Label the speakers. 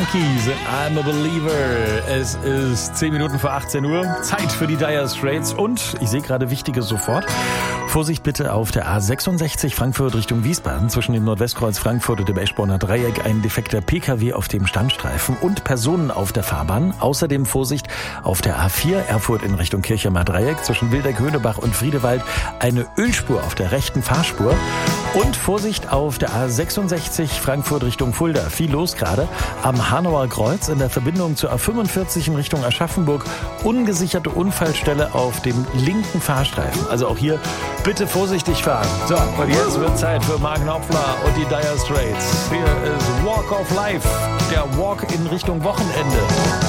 Speaker 1: Monkeys in I'm a Believer. Es ist 10 Minuten vor 18 Uhr. Zeit für die Dire Straits und ich sehe gerade Wichtiges sofort. Vorsicht bitte auf der A66 Frankfurt Richtung Wiesbaden zwischen dem Nordwestkreuz Frankfurt und dem Eschborner Dreieck ein defekter PKW auf dem Standstreifen und Personen auf der Fahrbahn. Außerdem Vorsicht auf der A4 Erfurt in Richtung Kirchheimer Dreieck zwischen Wildeck-Höhnebach und Friedewald eine Ölspur auf der rechten Fahrspur. Und Vorsicht auf der A66 Frankfurt Richtung Fulda. Viel los gerade am Hanauer Kreuz in der Verbindung zur A45 in Richtung Aschaffenburg. Ungesicherte Unfallstelle auf dem linken Fahrstreifen. Also auch hier bitte vorsichtig fahren. So, und jetzt wird Zeit für Mark Knopfler und die Dire Straits. Hier ist Walk of Life, der Walk in Richtung Wochenende.